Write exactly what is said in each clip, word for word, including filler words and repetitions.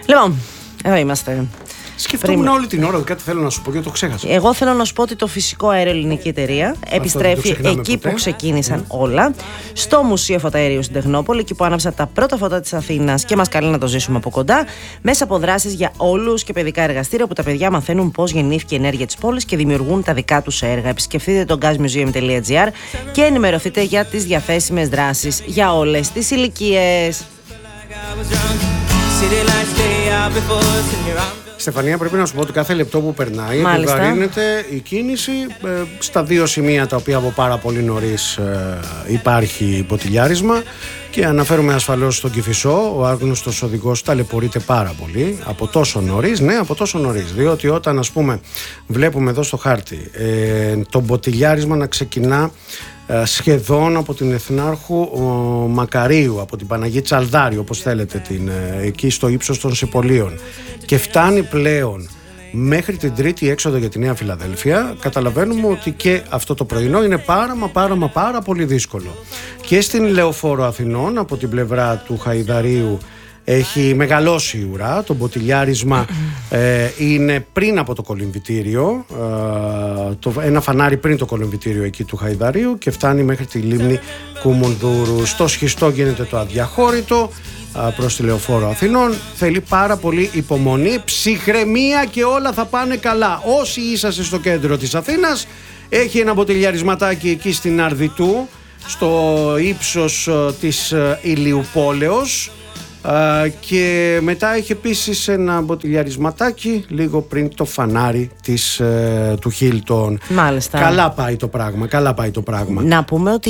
Λοιπόν, εδώ είμαστε. Σκεφτόμουν Πριν... όλη την ώρα ότι κάτι θέλω να σου πω και το ξέχασα. Εγώ θέλω να σου πω ότι το φυσικό αέριο ελληνική εταιρεία επιστρέφει εκεί ποτέ. που ξεκίνησαν mm. όλα. Στο Μουσείο Φωταερίου στην Τεχνόπολη, εκεί που άναψαν τα πρώτα φώτα της Αθήνας και μας καλεί να το ζήσουμε από κοντά. Μέσα από δράσεις για όλους και παιδικά εργαστήρια, όπου τα παιδιά μαθαίνουν πώς γεννήθηκε η ενέργεια της πόλης και δημιουργούν τα δικά τους έργα. Επισκεφτείτε το gas museum τελεία gr και ενημερωθείτε για τις διαθέσιμες δράσεις για όλες τις ηλικίες. Στεφανία, πρέπει να σου πω ότι κάθε λεπτό που περνάει επιβαρύνεται η κίνηση ε, στα δύο σημεία τα οποία από πάρα πολύ νωρίς ε, υπάρχει μποτιλιάρισμα, και αναφέρομαι ασφαλώς στον Κηφισό. Ο άγνωστος οδηγός ταλαιπωρείται πάρα πολύ από τόσο νωρίς, ναι, από τόσο νωρίς, διότι όταν, ας πούμε, βλέπουμε εδώ στο χάρτη ε, το μποτιλιάρισμα να ξεκινά σχεδόν από την Εθνάρχου ο, Μακαρίου, από την Παναγή Τσαλδάρη, όπως θέλετε, την, εκεί στο ύψος των Σιπολίων, και φτάνει πλέον μέχρι την τρίτη έξοδο για τη Νέα Φιλαδέλφια, καταλαβαίνουμε ότι και αυτό το πρωινό είναι πάρα μα πάρα μα πάρα πολύ δύσκολο. Και στην Λεωφόρο Αθηνών, από την πλευρά του Χαϊδαρίου, έχει μεγαλώσει η ουρά. Το μποτιλιάρισμα ε, είναι πριν από το κολυμβητήριο, ε, το, ένα φανάρι πριν το κολυμβητήριο εκεί του Χαϊδαρίου, και φτάνει μέχρι τη λίμνη Κουμουνδούρου. Στο Σχιστό γίνεται το αδιαχώρητο ε, προς τη Λεωφόρο Αθηνών. Θέλει πάρα πολύ υπομονή, ψυχραιμία και όλα θα πάνε καλά. Όσοι είσαστε στο κέντρο της Αθήνας, έχει ένα μποτιλιαρισματάκι εκεί στην Αρδιτού, στο ύψος ε, της ε, Ηλιουπόλεως. Uh, και μετά έχει επίσης ένα μποτιλιαρισματάκι λίγο πριν το φανάρι της, uh, του Χίλτον. Μάλιστα. Καλά πάει το πράγμα, καλά πάει το πράγμα. Να πούμε ότι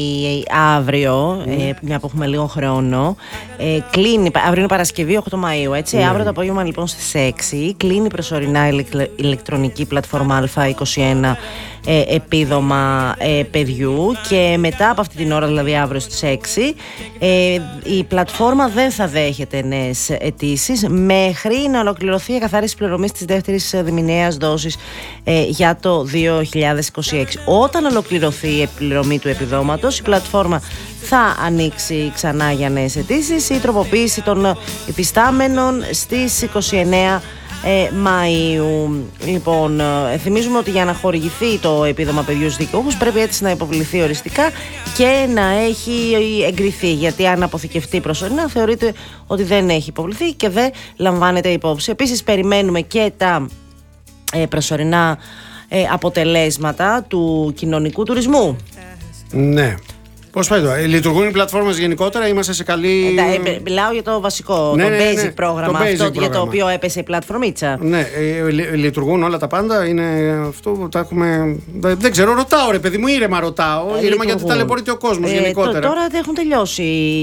αύριο, mm. ε, μια που έχουμε λίγο χρόνο, ε, κλείνει, αύριο είναι Παρασκευή οκτώ Μαΐου, έτσι, mm. αύριο το απόγευμα λοιπόν στις έξι κλείνει προσωρινά η ηλεκτρονική πλατφόρμα Α είκοσι ένα ε, επίδομα ε, παιδιού, και μετά από αυτή την ώρα, δηλαδή αύριο στις έξι, ε, η πλατφόρμα δεν θα δέχεται νέες αιτήσεις μέχρι να ολοκληρωθεί η καθάριση πληρωμής της δεύτερης διμηνιαίας δόσης ε, για το δύο χιλιάδες είκοσι έξι. Όταν ολοκληρωθεί η πληρωμή του επιδόματος, η πλατφόρμα θα ανοίξει ξανά για νέες αιτήσεις. Η τροποποίηση των υφιστάμενων στις είκοσι εννέα Ε, Μαΐου. Λοιπόν, ε, θυμίζουμε ότι για να χορηγηθεί το επίδομα παιδιού στους δικαιούχους πρέπει έτσι να υποβληθεί οριστικά και να έχει εγκριθεί, γιατί αν αποθηκευτεί προσωρινά θεωρείται ότι δεν έχει υποβληθεί και δεν λαμβάνεται υπόψη. Επίσης περιμένουμε και τα ε, προσωρινά ε, αποτελέσματα του κοινωνικού τουρισμού. Ναι. Πώς πάει τώρα, λειτουργούν οι πλατφόρμες γενικότερα, είμαστε σε καλή... Ε, μιλάω για το βασικό, ναι, το ναι, basic ναι, πρόγραμμα, το basic αυτό πρόγραμμα. Για το οποίο έπεσε η πλατφορμίτσα. Ναι, ε, λειτουργούν όλα τα πάντα, είναι αυτό, τα έχουμε... Δεν ξέρω, ρωτάω ρε παιδί μου, ήρεμα ρωτάω, ε, ήρεμα γιατί ταλαιπωρείται ο κόσμος ε, γενικότερα. Τ, τώρα έχουν τελειώσει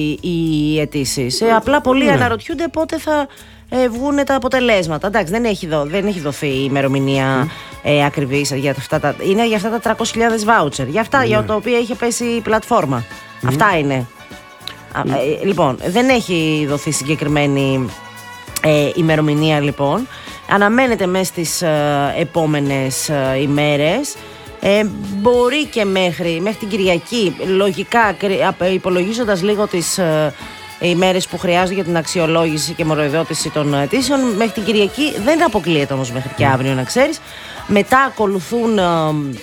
οι αιτήσεις, ε, απλά πολλοί ναι. αναρωτιούνται πότε θα... Ε, βγουν τα αποτελέσματα. Εντάξει, δεν έχει, δω, δεν έχει δοθεί η ημερομηνία mm. ε, ακριβής για αυτά τα, είναι για αυτά τα τριακόσιες χιλιάδες βάουτσερ. Για αυτά mm. για τα οποία είχε πέσει η πλατφόρμα. Mm. Αυτά είναι. Mm. Ε, λοιπόν, δεν έχει δοθεί συγκεκριμένη ε, ημερομηνία, λοιπόν. Αναμένεται μέσα στις ε, επόμενες ε, ημέρες. Ε, μπορεί και μέχρι, μέχρι την Κυριακή, λογικά, υπολογίζοντας λίγο τις... Ε, οι μέρες που χρειάζονται για την αξιολόγηση και μοροϊδότηση των αιτήσεων, μέχρι την Κυριακή δεν αποκλείεται όμως μέχρι και αύριο, να ξέρεις. Μετά ακολουθούν ε,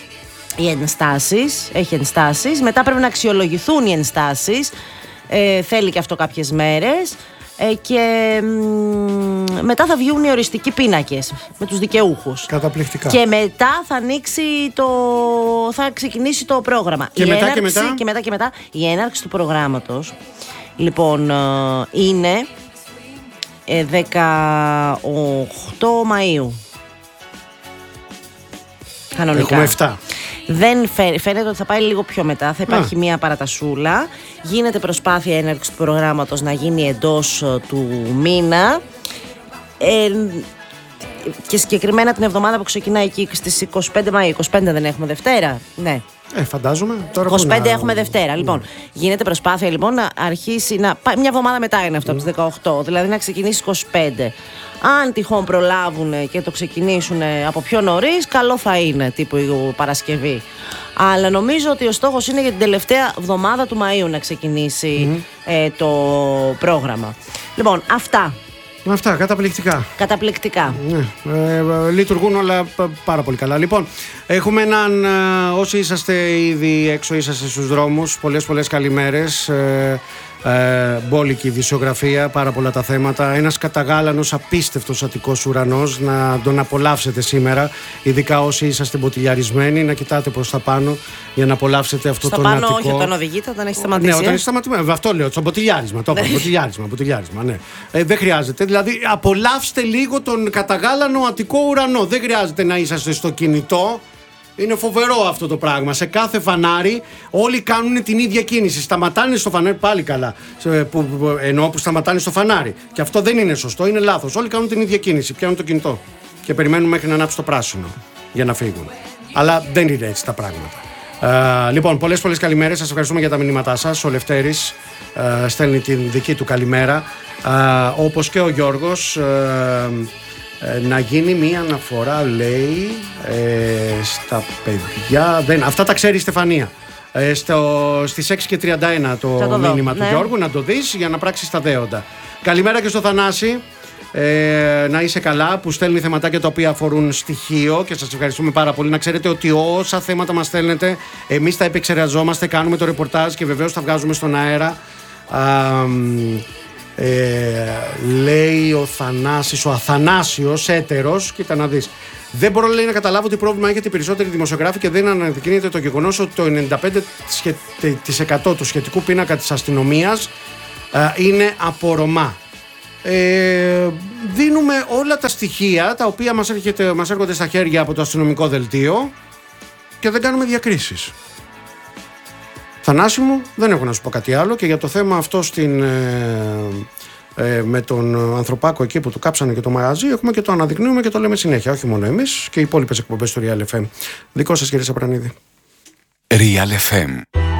οι ενστάσεις, έχει ενστάσεις, μετά πρέπει να αξιολογηθούν οι ενστάσεις, ε, θέλει και αυτό κάποιες μέρες, ε, και ε, μετά θα βγουν οι οριστικοί πίνακες με τους δικαιούχους. Καταπληκτικά. Και μετά θα ανοίξει το... θα ξεκινήσει το πρόγραμμα. Και, η μετά, έναρξη, και, μετά. και μετά και μετά η έναρξη του προγράμματος, λοιπόν, είναι δεκαοκτώ Μαΐου. Κανονικά. Έχουμε εφτά. Δεν φαίνεται ότι θα πάει λίγο πιο μετά. Θα υπάρχει Α. μια παρατασούλα. Γίνεται προσπάθεια έναρξη του προγράμματος να γίνει εντός του μήνα. Ε, και συγκεκριμένα την εβδομάδα που ξεκινάει εκεί στις είκοσι πέντε Μαΐου. είκοσι πέντε δεν έχουμε Δευτέρα. Ναι. Ε, φαντάζομαι. Τώρα είκοσι πέντε να... έχουμε Δευτέρα. Λοιπόν, ναι. γίνεται προσπάθεια λοιπόν να αρχίσει να. Μια εβδομάδα μετά είναι αυτό, από τις δεκαοκτώ. Δηλαδή να ξεκινήσει είκοσι πέντε. Αν τυχόν προλάβουν και το ξεκινήσουν από πιο νωρίς, καλό θα είναι, τύπου η Παρασκευή. Αλλά νομίζω ότι ο στόχος είναι για την τελευταία εβδομάδα του Μαΐου να ξεκινήσει mm. ε, το πρόγραμμα. Λοιπόν, αυτά Αυτά, καταπληκτικά. Καταπληκτικά. Ναι, ε, λειτουργούν όλα πάρα πολύ καλά. Λοιπόν, έχουμε έναν, όσοι είσαστε ήδη έξω, είσαστε στους δρόμους, πολλές πολλές καλημέρες. Ε, ε, μπόλικη ειδησιογραφία, πάρα πολλά τα θέματα. Ένας καταγάλανος, απίστευτος Αττικός ουρανός, να τον απολαύσετε σήμερα. Ειδικά όσοι είσαστε μποτιλιαρισμένοι, να κοιτάτε προς τα πάνω για να απολαύσετε αυτό το Αττικό. Στα πάνω, όχι όταν οδηγείτε, όταν έχει σταματήσει. Ναι, όταν έχει σταματήσει. Αυτό λέω, το μποτιλιάρισμα. Το μποτιλιάρισμα, μποτιλιάρισμα, ναι. Ε, δεν χρειάζεται. Δηλαδή, απολαύστε λίγο τον καταγάλανο Αττικό ουρανό. Δεν χρειάζεται να είσαστε στο κινητό. Είναι φοβερό αυτό το πράγμα. Σε κάθε φανάρι όλοι κάνουν την ίδια κίνηση. Σταματάνε στο φανάρι, πάλι καλά. Που, που, εννοώ που σταματάνε στο φανάρι. Και αυτό δεν είναι σωστό, είναι λάθος. Όλοι κάνουν την ίδια κίνηση. Πιάνουν το κινητό. Και περιμένουν μέχρι να ανάψει το πράσινο για να φύγουν. Αλλά δεν είναι έτσι τα πράγματα. Uh, λοιπόν, πολλές πολλές καλημέρες. Σας ευχαριστούμε για τα μηνύματά σας. Ο Λευτέρης uh, στέλνει την δική του καλημέρα. Uh, όπως και ο Γιώργος. Uh, να γίνει μία αναφορά, λέει, ε, στα παιδιά. Δεν, αυτά τα ξέρει η Στεφανία. Ε, στο, στις έξι και τριάντα ένα το, το μήνυμα δω, του ναι. Γιώργου, να το δεις για να πράξεις τα δέοντα. Καλημέρα και στο Θανάση. Ε, να είσαι καλά, που στέλνει θεματάκια τα οποία αφορούν στοιχείο και σας ευχαριστούμε πάρα πολύ. Να ξέρετε ότι όσα θέματα μας στέλνετε, εμείς τα επεξεργαζόμαστε, κάνουμε το ρεπορτάζ και βεβαίως τα βγάζουμε στον αέρα. Α, Ε, λέει ο Θανάσης, ο Αθανάσιος, έτερος, κοίτα να δεις. Δεν μπορώ, λέει, να καταλάβω τι πρόβλημα έχετε οι περισσότεροι δημοσιογράφοι και δεν αναδεικνύεται το γεγονός ότι το ενενήντα πέντε τοις εκατό του σχετικού πίνακα της αστυνομίας α, είναι από Ρωμά. Ε, δίνουμε όλα τα στοιχεία τα οποία μας, έρχεται, μας έρχονται στα χέρια από το αστυνομικό δελτίο και δεν κάνουμε διακρίσεις. Θανάση μου, δεν έχω να σου πω κάτι άλλο και για το θέμα αυτό στην, ε, ε, με τον ανθρωπάκο εκεί που του κάψανε και το μαγαζί, έχουμε και το αναδεικνύουμε και το λέμε συνέχεια, όχι μόνο εμείς και οι υπόλοιπες εκπομπές του Real εφ εμ. Δικό σας, κύριε Σαπρανίδη. Real εφ εμ.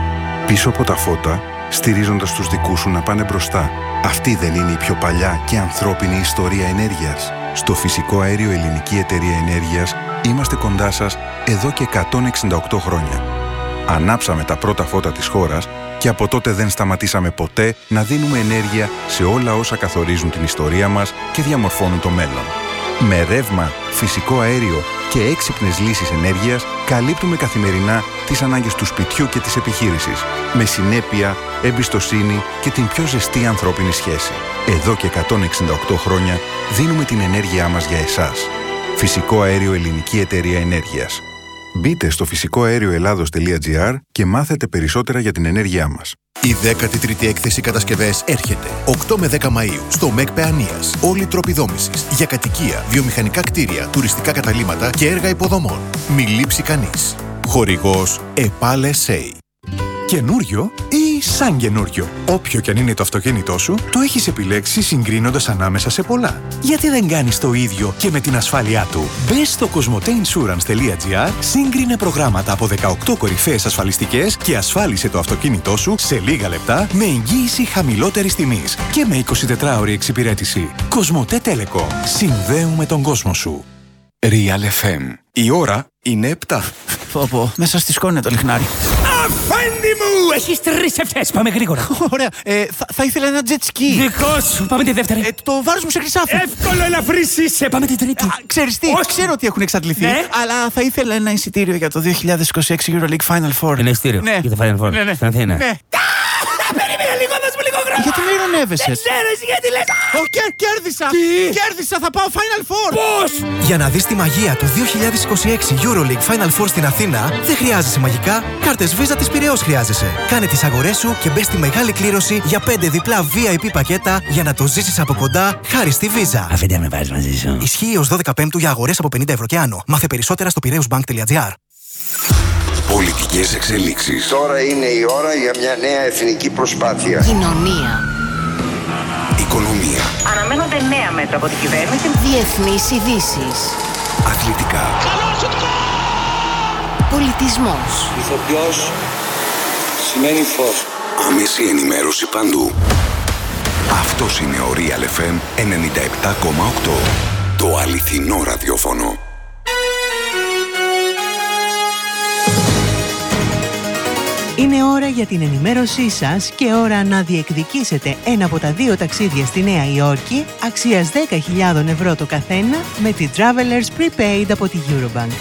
Πίσω από τα φώτα, στηρίζοντας τους δικούς σου να πάνε μπροστά. Αυτή δεν είναι η πιο παλιά και ανθρώπινη ιστορία ενέργειας? Στο Φυσικό Αέριο Ελληνική Εταιρεία Ενέργειας είμαστε κοντά σας εδώ και εκατόν εξήντα οκτώ χρόνια. Ανάψαμε τα πρώτα φώτα της χώρας και από τότε δεν σταματήσαμε ποτέ να δίνουμε ενέργεια σε όλα όσα καθορίζουν την ιστορία μας και διαμορφώνουν το μέλλον. Με ρεύμα, φυσικό αέριο και έξυπνες λύσεις ενέργειας καλύπτουμε καθημερινά τις ανάγκες του σπιτιού και της επιχείρησης, με συνέπεια, εμπιστοσύνη και την πιο ζεστή ανθρώπινη σχέση. Εδώ και εκατόν εξήντα οκτώ χρόνια δίνουμε την ενέργειά μας για εσάς. Φυσικό Αέριο Ελληνική Εταιρεία Ενέργειας. Μπείτε στο φυσικό αέριο ελλάδος τελεία τζι άρ και μάθετε περισσότερα για την ενέργειά μας. Η δέκατη τρίτη έκθεση κατασκευές έρχεται οκτώ με δέκα Μαΐου στο ΜΕΚ Παιανίας. Όλοι οι τρόποι δόμησης για κατοικία, βιομηχανικά κτίρια, τουριστικά καταλύματα και έργα υποδομών. Μη λείψει κανείς. Χορηγός ΕΠΑΛ ες έι. Καινούριο ή σαν καινούριο? Όποιο κι αν είναι το αυτοκίνητό σου, το έχεις επιλέξει συγκρίνοντας ανάμεσα σε πολλά. Γιατί δεν κάνεις το ίδιο και με την ασφάλειά του? Μπες στο κοσμοτέινσουρανς τελεία τζι άρ, σύγκρινε προγράμματα από δεκαοκτώ κορυφαίες ασφαλιστικές και ασφάλισε το αυτοκίνητό σου σε λίγα λεπτά με εγγύηση χαμηλότερης τιμής και με εικοσιτετράωρη εξυπηρέτηση. Κοσμοτέ Telecom. Συνδέουμε τον κόσμο σου. Real εφ εμ. Η ώρα είναι επτά. Πω πω, μέσα στη σκόνη το λιχνάρι. Αφέντη μου! Έχεις τρεις ευτές, πάμε γρήγορα. Ωραία, ε, θα, θα ήθελα ένα jet ski. Δικό σου, πάμε τη δεύτερη. Ε, το βάρος μου σε χρυσάφι. Εύκολο, ελαφρύς είσαι, πάμε την τρίτη. Α, ξέρεις τι, Όχι. ξέρω ότι έχουν εξαντληθεί, Ναι. αλλά θα ήθελα ένα εισιτήριο για το δύο χιλιάδες είκοσι έξι EuroLeague Final Four. Ένα εισιτήριο Ναι. για το Final Four. Ναι, ναι. Στην Αθήνα. Ναι. Περίμενε λίγο, δώσ' μου λίγο χρόνο. Γιατί με ειρωνεύεσαι? Δεν ξέρω εσύ γιατί λες. Ω, κέρ- κέρδισα! Τι? Κέρδισα, θα πάω Final Four! Πώς? Για να δεις τη μαγεία του δύο χιλιάδες είκοσι έξι EuroLeague Final Four στην Αθήνα, δεν χρειάζεσαι μαγικά, κάρτες Visa της Πειραιώς χρειάζεσαι. Κάνε τις αγορές σου και μπες στη μεγάλη κλήρωση για πέντε διπλά βι άι πι πακέτα για να το ζήσεις από κοντά χάρη στη Visa. Αφέντη, με βάζεις μαζί σου. Ισχύει ως δώδεκα Πέμπτου για αγορές από πενήντα ευρώ και άνω. Μάθε περισσότερα στο πειραιώσμπανκ τελεία τζι άρ. Πολιτικές εξελίξεις. Τώρα είναι η ώρα για μια νέα εθνική προσπάθεια. Κοινωνία. Οικονομία. Αναμένονται νέα μέτρα από την κυβέρνηση. Διεθνείς ειδήσεις. Αθλητικά. Πολιτισμός. Ηθοποιός σημαίνει φως. Άμεση ενημέρωση παντού. Αυτός είναι ο Real εφ εμ ενενήντα επτά κόμμα οκτώ. Το αληθινό ραδιόφωνο. Είναι ώρα για την ενημέρωσή σας και ώρα να διεκδικήσετε ένα από τα δύο ταξίδια στη Νέα Υόρκη αξίας δέκα χιλιάδες ευρώ το καθένα με τη Travelers Prepaid από τη Eurobank.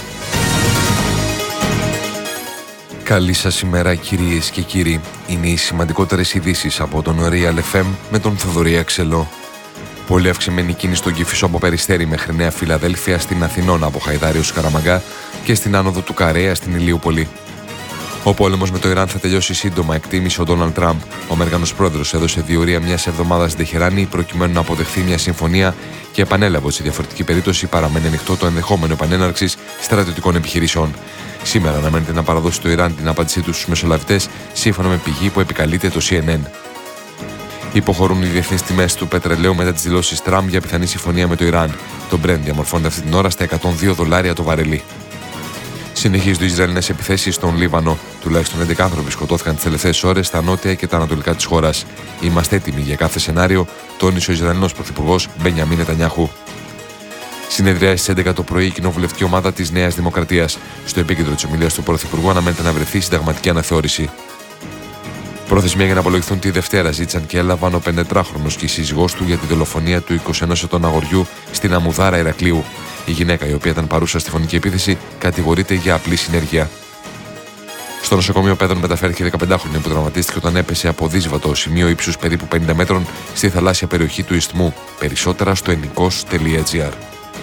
Καλή σας ημέρα κυρίες και κύριοι. Είναι οι σημαντικότερες ειδήσεις από τον Real εφ εμ με τον Θοδωρή Αξελό. Πολύ αυξημένη κίνηση στον Κηφισό από Περιστέρη μέχρι Νέα Φιλαδέλφια, στην Αθηνών από Χαϊδάριο Καραμαγκά και στην άνοδο του Καρέα στην Ηλιούπολη. Ο πόλεμος με το Ιράν θα τελειώσει σύντομα, εκτίμησε ο Ντόναλντ Τραμπ. Ο Αμερικανός πρόεδρος έδωσε διορία μιας εβδομάδας στην Τεχεράνη προκειμένου να αποδεχθεί μια συμφωνία και επανέλαβε ότι σε διαφορετική περίπτωση παραμένει ανοιχτό το ενδεχόμενο επανέναρξης στρατιωτικών επιχειρήσεων. Σήμερα αναμένεται να παραδώσει το Ιράν την απάντησή του στους μεσολαβητές, σύμφωνα με πηγή που επικαλείται το σι εν εν. Υποχωρούν οι διεθνείς τιμές του πετρελαίου μετά τις δηλώσεις Τραμπ για πιθανή συμφωνία με το Ιράν. Το Brent διαμορφώνεται αυτή την ώρα στα εκατόν δύο δολάρια το βαρελί. Συνεχίζονται οι Ισραηλινές επιθέσεις στον Λίβανο. Τουλάχιστον έντεκα άνθρωποι σκοτώθηκαν τις τελευταίες ώρες στα νότια και τα ανατολικά της χώρας. Είμαστε έτοιμοι για κάθε σενάριο, τόνισε ο Ισραηλινός πρωθυπουργός Μπενιαμίν Νετανιάχου. Συνεδριάζει στις έντεκα το πρωί η κοινοβουλευτική ομάδα της Νέας Δημοκρατίας. Στο επίκεντρο της ομιλίας του πρωθυπουργού αναμένεται να βρεθεί συνταγματική αναθεώρηση. Προθεσμία για να απολογηθούν τη Δευτέρα ζήτησαν και έλαβαν ο πενηντετράχρονος και η σύζυγός του για τη δολοφονία του είκοσι ενός ετών αγοριού στην Αμουδάρα Ηρακλείου. Η γυναίκα, η οποία ήταν παρούσα στη φωνική επίθεση, κατηγορείται για απλή συνέργεια. Στο νοσοκομείο Πέδων μεταφέρθηκε δεκαπεντάχρονη που τραυματίστηκε όταν έπεσε από δύσβατο σημείο ύψους περίπου πενήντα μέτρων στη θαλάσσια περιοχή του Ισθμού. Περισσότερα στο ενικός τελεία τζι άρ.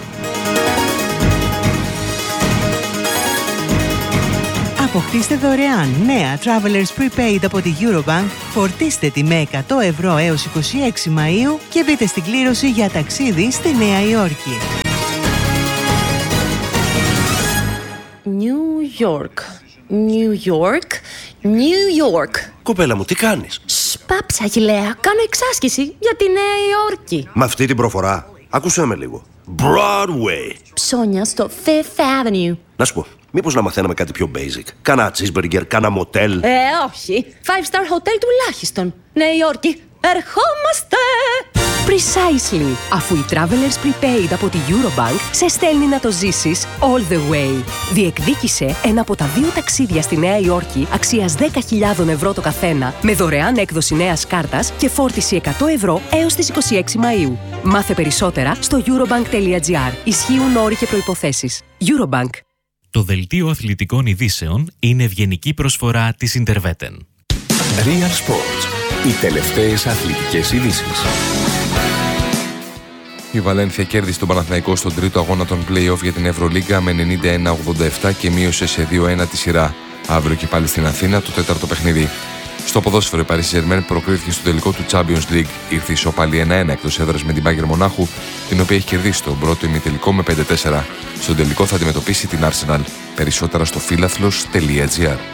Αποκτήστε δωρεάν νέα Travelers Prepaid από τη Eurobank, φορτίστε τη με εκατό ευρώ έως είκοσι έξι Μαΐου και μπείτε στην κλήρωση για ταξίδι στη Νέα Υόρκη. New York, New York, New York. Κοπέλα μου, τι κάνεις? Σπάψα, Αγιλέα, κάνω εξάσκηση για τη Νέα Υόρκη. Με αυτή την προφορά, άκουσέ με λίγο. Broadway. Ψώνια στο Fifth Avenue. Να σου πω, μήπως να μαθαίναμε κάτι πιο basic? Κάνα cheeseburger, κάνα motel. Ε, όχι. Five star hotel τουλάχιστον. Νέα Υόρκη, ερχόμαστε! Precisely. Αφού η Travelers Prepaid από τη Eurobank σε στέλνει να το ζήσεις all the way. Διεκδίκησε ένα από τα δύο ταξίδια στη Νέα Υόρκη αξίας δέκα χιλιάδες ευρώ το καθένα με δωρεάν έκδοση νέας κάρτας και φόρτιση εκατό ευρώ έως τις είκοσι έξι Μαΐου. Μάθε περισσότερα στο eurobank τελεία τζι άρ. Ισχύουν όροι και προϋποθέσεις. Eurobank. Το δελτίο αθλητικών ειδήσεων είναι ευγενική προσφορά της Interveten. Real Sports. Οι τελευταίες αθλητικές ειδήσεις. Η Βαλένθια κέρδισε τον Παναθηναϊκό στον τρίτο αγώνα των play-off για την Ευρωλίγκα με ενενήντα ένα ογδόντα επτά και μείωσε σε δύο ένα τη σειρά. Αύριο και πάλι στην Αθήνα το τέταρτο παιχνίδι. Στο ποδόσφαιρο, η Paris Saint-Germain προκρίθηκε στο τελικό του Champions League. Ήρθε ισοπαλή ένα ένα εκτός έδρας με την Bayern Μονάχου, την οποία έχει κερδίσει τον πρώτο ημιτελικό με πέντε τέσσερα. Στον τελικό θα αντιμετωπίσει την Arsenal. Περισσότερα στο φίλαθλος τελεία τζι άρ.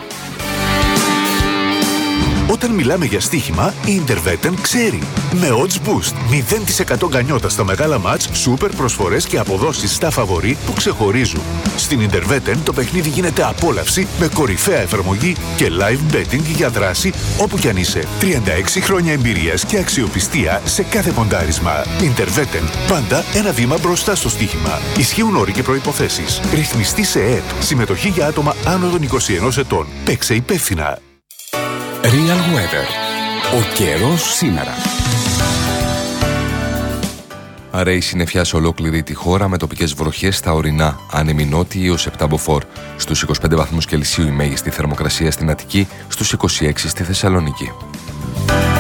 Όταν μιλάμε για στοίχημα, η Interveten ξέρει. Με Odds Boost, μηδέν τοις εκατό γκανιότα στα μεγάλα μάτς, σούπερ προσφορές και αποδόσεις στα φαβορί που ξεχωρίζουν. Στην Interveten το παιχνίδι γίνεται απόλαυση με κορυφαία εφαρμογή και live betting για δράση όπου κι αν είσαι. τριάντα έξι χρόνια εμπειρίας και αξιοπιστία σε κάθε ποντάρισμα. Interveten, πάντα ένα βήμα μπροστά στο στοίχημα. Ισχύουν όροι και προϋποθέσεις. Ρυθμιστή σε ΕΕΠ. Συμμετοχή για άτομα άνω των είκοσι ενός ετών. Παίξε υπεύθυνα. Real Weather. Ο καιρός σήμερα. Αραίει συννεφιά σε ολόκληρη τη χώρα με τοπικές βροχές στα ορεινά, άνεμοι νότιοι έως επτά μποφόρ. Στους είκοσι πέντε βαθμούς Κελσίου η μέγιστη θερμοκρασία στην Αττική, στους είκοσι έξι στη Θεσσαλονίκη.